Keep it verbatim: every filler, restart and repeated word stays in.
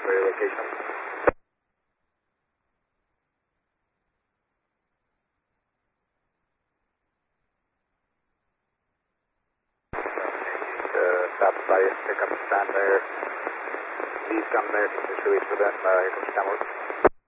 for your location. Uh, stop by, pick up stand there. Please come there, just release for that, uh, here comes Tamworth.